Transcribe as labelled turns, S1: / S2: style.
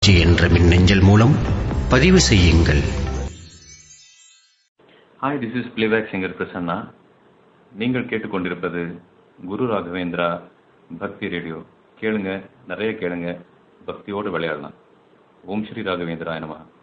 S1: என்ற மின்னஞ்சல் மூலம் பதிவு செய்யுங்கள்.
S2: Hi, this is playback singer Prasanna. நீங்கள் கேட்டுக்கொண்டிருப்பது குரு ராகவேந்திரா பக்தி ரேடியோ. கேளுங்க, நிறைய கேளுங்க, பக்தியோடு விளையாடலாம். ஓம் ஸ்ரீ ராகவேந்திரா நமஹ.